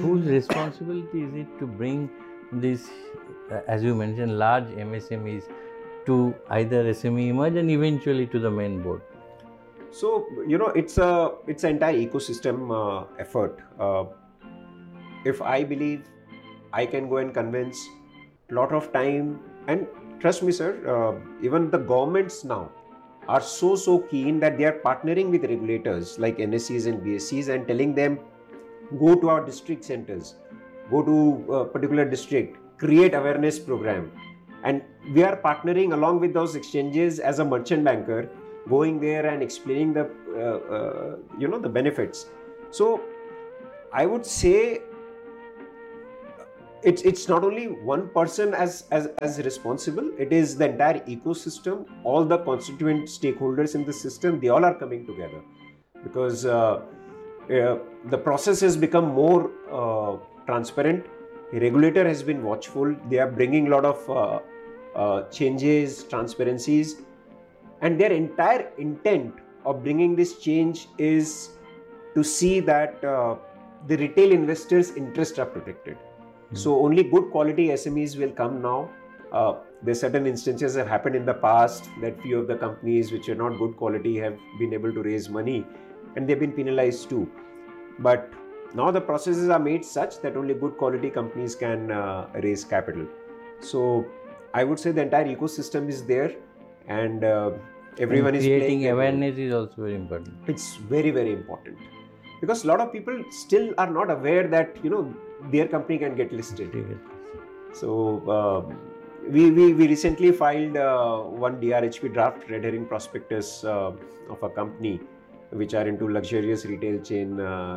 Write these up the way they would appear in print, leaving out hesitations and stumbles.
whose responsibility is it to bring this, as you mentioned, large MSMEs to either SME emerge and eventually to the main board? So, it's an entire ecosystem effort. If I believe I can go and convince a lot of time, and trust me, sir, even the governments now are so keen that they are partnering with regulators like NSEs and BSEs and telling them, go to our district centers, go to a particular district, create awareness program. And we are partnering along with those exchanges as a merchant banker, going there and explaining the benefits. So I would say it's not only one person as responsible. It is the entire ecosystem, all the constituent stakeholders in the system. They all are coming together because the process has become more transparent. The regulator has been watchful. They are bringing a lot of changes, transparencies, and their entire intent of bringing this change is to see that the retail investors' interests are protected. So only good quality SMEs will come now. There certain instances have happened in the past that few of the companies which are not good quality have been able to raise money and they've been penalized too. But now the processes are made such that only good quality companies can raise capital. So I would say the entire ecosystem is there and everyone is creating awareness is also very important. It's very, very important. Because a lot of people still are not aware that their company can get listed. So we recently filed one DRHP, draft red herring prospectus of a company which are into luxurious retail chain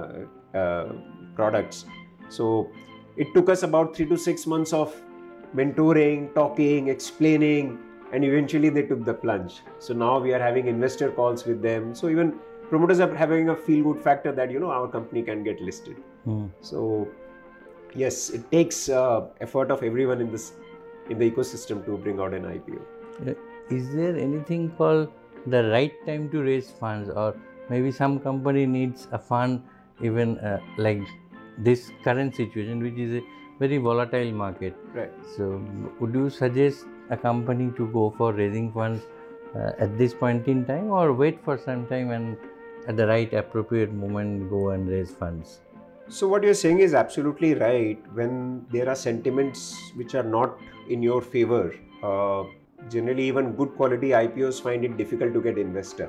products. So it took us about 3 to 6 months of mentoring, talking, explaining, and eventually they took the plunge. So now we are having investor calls with them. So even promoters are having a feel-good factor that our company can get listed. So yes, it takes effort of everyone in the ecosystem to bring out an IPO. Is there anything called the right time to raise funds, or maybe some company needs a fund even like this current situation, which is a very volatile market? Right. So would you suggest a company to go for raising funds at this point in time, or wait for some time and at the right appropriate moment go and raise funds? So what you're saying is absolutely right. When there are sentiments which are not in your favor, generally even good quality IPOs find it difficult to get investor.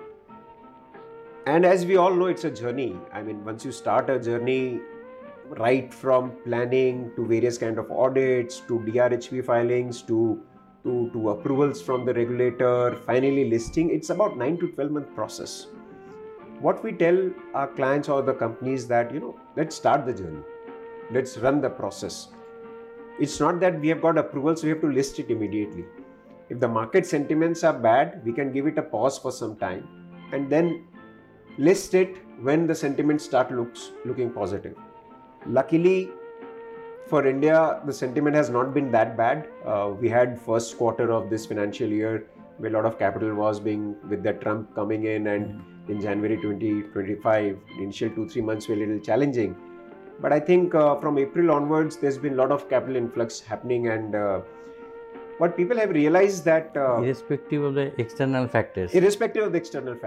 And as we all know, it's a journey. I mean, once you start a journey, right from planning to various kind of audits to DRHP filings to approvals from the regulator, finally listing, it's about 9 to 12 month process. What we tell our clients or the companies that, let's start the journey. Let's run the process. It's not that we have got approvals, so we have to list it immediately. If the market sentiments are bad, we can give it a pause for some time and then list it when the sentiments start looking positive. Luckily for India, the sentiment has not been that bad. We had first quarter of this financial year where a lot of capital was being with the Trump coming in, and in January 2025, the initial 2-3 months were a little challenging. But I think from April onwards, there's been a lot of capital influx happening, and what people have realized that irrespective of the external factors, irrespective of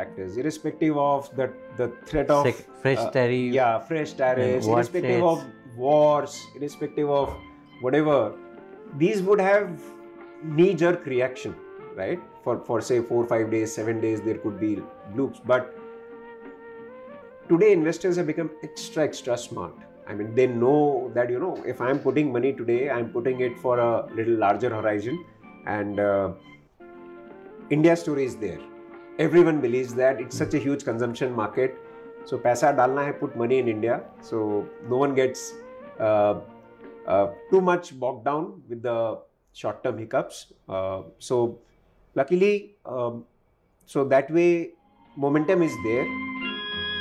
the threat of fresh tariffs, fresh tariffs, irrespective of wars, irrespective of whatever, these would have knee-jerk reaction, right? For say 4-5 days, 7 days, there could be bloops. But today investors have become extra smart. I mean, they know that, if I'm putting money today, I'm putting it for a little larger horizon. And India's story is there. Everyone believes that it's such a huge consumption market. So, paisa dalna hai, put money in India. So, no one gets too much bogged down with the short-term hiccups. So, luckily, so that way, momentum is there.